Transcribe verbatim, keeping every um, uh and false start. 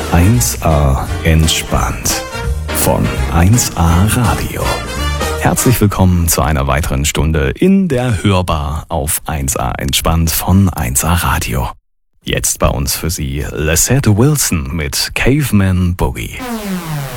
eins a entspannt von eins a Radio. Herzlich willkommen zu einer weiteren Stunde in der Hörbar auf eins a entspannt von eins a Radio. Jetzt bei uns für Sie Lissette Wilson mit Caveman Boogie.